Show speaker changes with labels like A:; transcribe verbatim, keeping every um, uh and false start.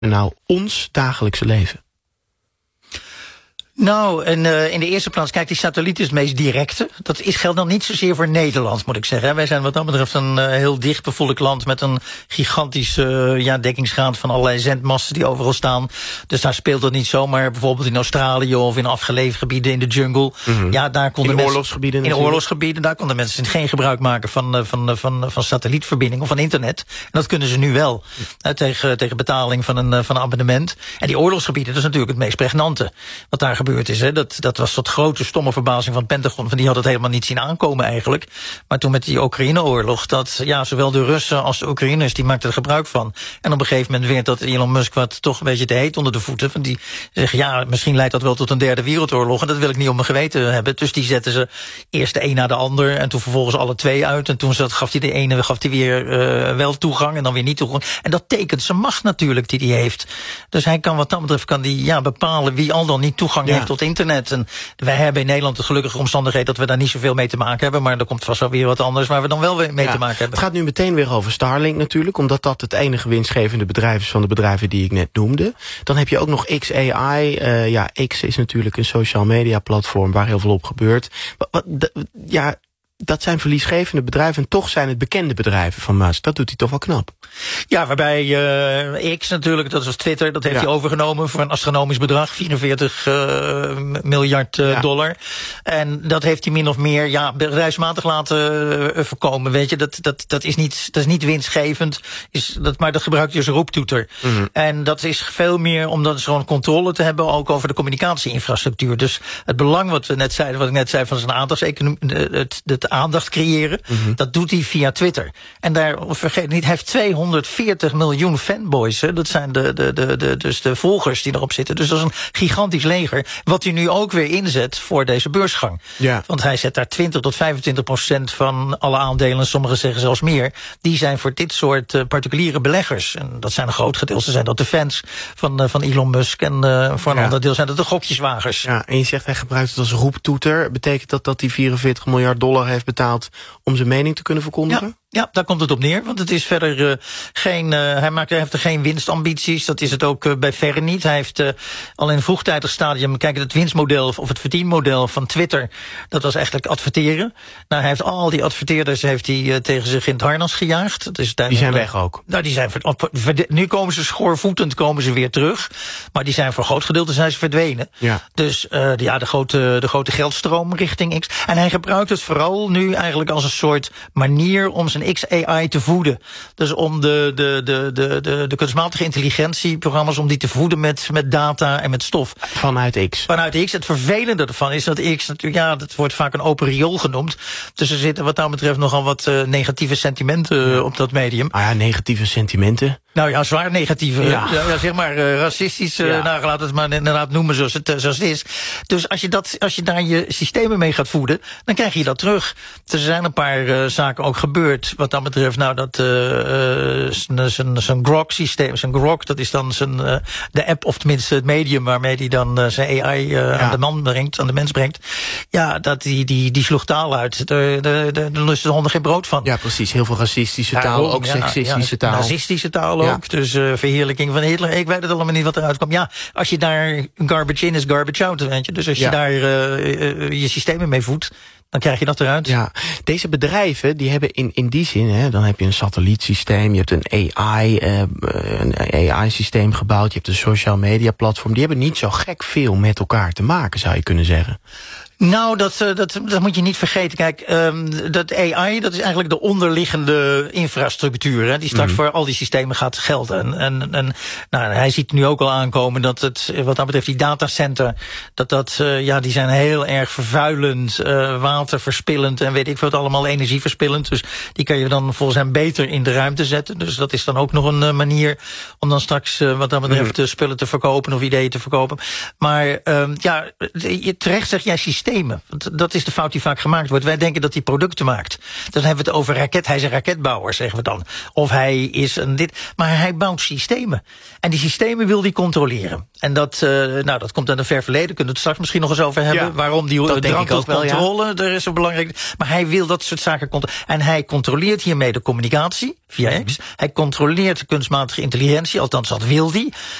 A: nou ons dagelijkse leven?
B: Nou, en, uh, in de eerste plaats, kijk, die satelliet is het meest directe. Dat is, geldt dan niet zozeer voor Nederland, moet ik zeggen. Wij zijn wat dat betreft een uh, heel dichtbevolkt land met een gigantische uh, ja, dekkingsgraad van allerlei zendmasten die overal staan. Dus daar speelt dat niet zo. Maar bijvoorbeeld in Australië of in afgelegen gebieden in de jungle. Mm-hmm. Ja, daar konden
A: in
B: mensen,
A: oorlogsgebieden
B: in
A: natuurlijk.
B: oorlogsgebieden, daar konden mensen geen gebruik maken van, uh, van, uh, van, van satellietverbinding of van internet. En dat kunnen ze nu wel. Uh, tegen, tegen betaling van een, uh, van een abonnement. En die oorlogsgebieden, dat is natuurlijk het meest pregnante wat daar gebeurt. Is, hè. Dat, dat was tot grote stomme verbazing van het Pentagon. Van die had het helemaal niet zien aankomen eigenlijk. Maar toen met die Oekraïne-oorlog, dat ja, zowel de Russen als de Oekraïners, die maakten er gebruik van. En op een gegeven moment werd dat Elon Musk wat toch een beetje te heet onder de voeten. Van die zeggen, ja, misschien leidt dat wel tot een derde wereldoorlog. En dat wil ik niet op mijn geweten hebben. Dus die zetten ze eerst de een na de ander. En toen vervolgens alle twee uit. En toen zat, gaf hij de ene gaf hij weer uh, wel toegang en dan weer niet toegang. En dat tekent zijn macht natuurlijk die hij heeft. Dus hij kan wat dat betreft kan die, ja, bepalen wie al dan niet toegang ja. heeft tot internet. En wij hebben in Nederland de gelukkige omstandigheid dat we daar niet zoveel mee te maken hebben. Maar er komt vast wel weer wat anders waar we dan wel mee ja, te maken hebben.
A: Het gaat nu meteen weer over Starlink natuurlijk, omdat dat het enige winstgevende bedrijf is van de bedrijven die ik net noemde. Dan heb je ook nog X A I. Uh, ja, X is natuurlijk een social media platform waar heel veel op gebeurt. Wat, wat, de, ja, dat zijn verliesgevende bedrijven en toch zijn het bekende bedrijven van Musk. Dat doet hij toch wel knap.
B: Ja, waarbij uh, X natuurlijk, dat was Twitter, dat heeft ja. hij overgenomen voor een astronomisch bedrag, vierenveertig uh, miljard uh, ja. dollar. En dat heeft hij min of meer ja, bedrijfsmatig laten uh, voorkomen. Weet je, dat, dat, dat, is niet, dat is niet winstgevend, is dat, maar dat gebruikt hij als roeptoeter. Mm-hmm. En dat is veel meer om dan gewoon controle te hebben ook over de communicatieinfrastructuur. Dus het belang wat we net zeiden, wat ik net zei van zijn aandachtseconomie, het, het aandacht creëren, mm-hmm. dat doet hij via Twitter. En daar vergeet niet, hij heeft tweehonderdveertig miljoen fanboys. Hè. Dat zijn de, de, de, de, dus de volgers die erop zitten. Dus dat is een gigantisch leger. Wat hij nu ook weer inzet voor deze beursgang. Ja. Want hij zet daar twintig tot vijfentwintig procent van alle aandelen, sommigen zeggen zelfs meer, die zijn voor dit soort uh, particuliere beleggers. En dat zijn een groot gedeelte, zijn dat de fans van, uh, van Elon Musk. En uh, voor een ja. ander deel zijn dat de gokjeswagers.
A: Ja, en je zegt hij gebruikt het als roeptoeter. Betekent dat dat hij vierenveertig miljard dollar heeft betaald om zijn mening te kunnen verkondigen?
B: Ja. Ja, daar komt het op neer, want het is verder uh, geen, uh, hij, maakt, hij heeft er geen winstambities, dat is het ook uh, bij verre niet. Hij heeft uh, al in een vroegtijdig stadium, kijk, het winstmodel of het verdienmodel van Twitter, dat was eigenlijk adverteren. Nou, hij heeft al die adverteerders heeft hij uh, tegen zich in het harnas gejaagd. Dat is
A: die zijn weg ook?
B: Nou, die zijn, nu komen ze schoorvoetend, komen ze weer terug, maar die zijn voor groot gedeelte zijn ze verdwenen. Ja. Dus uh, de, ja, de, grote, de grote geldstroom richting X. En hij gebruikt het vooral nu eigenlijk als een soort manier om zijn X A I te voeden. Dus om de, de, de, de, de, de kunstmatige intelligentieprogramma's, om die te voeden met, met data en met stof.
A: Vanuit X.
B: Vanuit X. Het vervelende ervan is dat X natuurlijk, ja, dat wordt vaak een open riool genoemd. Dus er zitten wat dat betreft nogal wat uh, negatieve sentimenten uh, op dat medium.
A: Ah ja, negatieve sentimenten.
B: Nou ja, zwaar negatieve. Ja. Ja, zeg maar uh, racistisch, uh, ja. nou, laat het maar inderdaad noemen zoals het, zoals het is. Dus als je, dat, als je daar je systemen mee gaat voeden, dan krijg je dat terug. Er zijn een paar uh, zaken ook gebeurd, wat dat betreft, nou, dat uh, uh, zijn Grok-systeem, zijn Grok, dat is dan zijn, uh, de app, of tenminste het medium waarmee hij dan uh, zijn A I uh, ja. aan de man brengt, aan de mens brengt. Ja, dat die, die, die sloeg taal uit. Daar lusten de honden geen brood van.
A: Ja, precies. Heel veel racistische taal, ja, ook ja, seksistische ja, taal.
B: Nazistische taal. Ja. Ook, dus uh, verheerlijking van Hitler. Ik weet het allemaal niet wat eruit kwam. Ja, als je daar garbage in is, garbage out, weet je. Dus als ja. je daar uh, uh, je systemen mee voedt, dan krijg je dat eruit.
A: Ja, deze bedrijven die hebben in, in die zin, hè, dan heb je een satellietsysteem, je hebt een A I, uh, een A I-systeem gebouwd, je hebt een social media platform. Die hebben niet zo gek veel met elkaar te maken, zou je kunnen zeggen.
B: Nou, dat, dat, dat moet je niet vergeten. Kijk, um, dat A I, dat is eigenlijk de onderliggende infrastructuur, hè, die straks mm-hmm. voor al die systemen gaat gelden. En, en, en nou, hij ziet nu ook al aankomen dat het, wat dat betreft, die datacenter, dat dat, uh, ja, die zijn heel erg vervuilend, uh, waterverspillend en weet ik wat allemaal, energieverspillend. Dus die kan je dan volgens hem beter in de ruimte zetten. Dus dat is dan ook nog een uh, manier om dan straks, uh, wat dat betreft, mm-hmm. spullen te verkopen of ideeën te verkopen. Maar, um, ja, je terecht zegt jij systeem. systemen. Want dat is de fout die vaak gemaakt wordt. Wij denken dat hij producten maakt. Dan hebben we het over raket. Hij is een raketbouwer, zeggen we dan. Of hij is een dit. Maar hij bouwt systemen. En die systemen wil hij controleren. En dat, uh, nou, dat komt uit een ver verleden. Kunnen we het straks misschien nog eens over hebben. Ja, waarom die
A: dat
B: drang tot controle,
A: ja.
B: er is zo belangrijk. Maar hij wil dat soort zaken controleren. En hij controleert hiermee de communicatie via X. Mm-hmm. Hij controleert de kunstmatige intelligentie, althans dat wil hij.